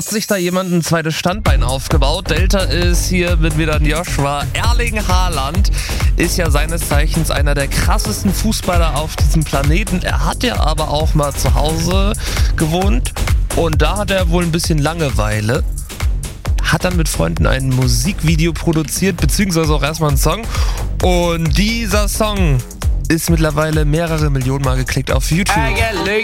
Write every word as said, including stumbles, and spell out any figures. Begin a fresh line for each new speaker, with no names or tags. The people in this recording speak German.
sich da jemand ein zweites Standbein aufgebaut. Delta ist hier mit wieder ein Joshua. Erling Haaland ist ja seines Zeichens einer der krassesten Fußballer auf diesem Planeten. Er hat ja aber auch mal zu Hause gewohnt und da hat er wohl ein bisschen Langeweile. Hat dann mit Freunden ein Musikvideo produziert, beziehungsweise auch erstmal einen Song. Und dieser Song ist mittlerweile mehrere Millionen Mal geklickt auf YouTube.